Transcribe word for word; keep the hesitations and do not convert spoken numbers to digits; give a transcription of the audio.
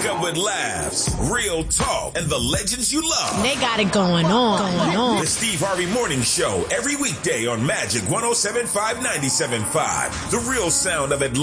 up with laughs, real talk, and the legends you love. They got it going on. Going on. The Steve Harvey Morning Show every weekday on Magic one oh seven point five, ninety-seven point five. The real sound of Atlanta.